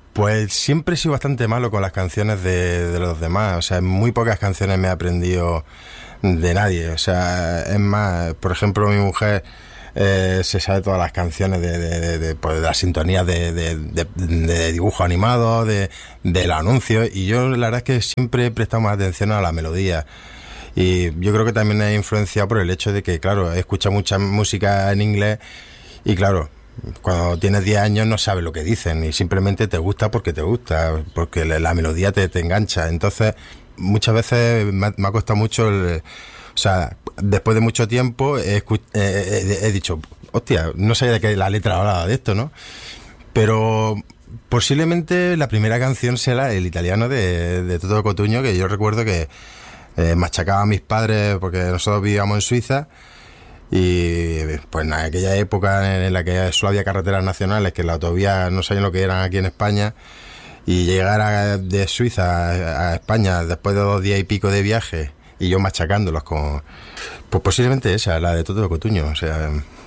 Pues siempre he sido bastante malo con las canciones de los demás. O sea, en muy pocas canciones me he aprendido de nadie. O sea, es más, por ejemplo, mi mujer se sabe todas las canciones pues, de las sintonías de dibujos animados, de los anuncios, y yo la verdad es que siempre he prestado más atención a la melodía. Y yo creo que también es influenciado por el hecho de que, claro, he escuchado mucha música en inglés y, claro, cuando tienes 10 años no sabes lo que dicen y simplemente te gusta, porque la melodía te engancha. Entonces, muchas veces me ha costado mucho o sea, después de mucho tiempo he dicho, hostia, no sabía de qué la letra hablaba de esto, ¿no? Pero posiblemente la primera canción sea el italiano de Toto Cotugno, que yo recuerdo que machacaba a mis padres porque nosotros vivíamos en Suiza. Y pues en aquella época en la que solo había carreteras nacionales, que la autovía no sabían lo que eran aquí en España, y llegar de Suiza a España después de 2 días y pico de viaje y yo machacándolos con... Pues posiblemente esa, la de Toto Cotugno, o sea...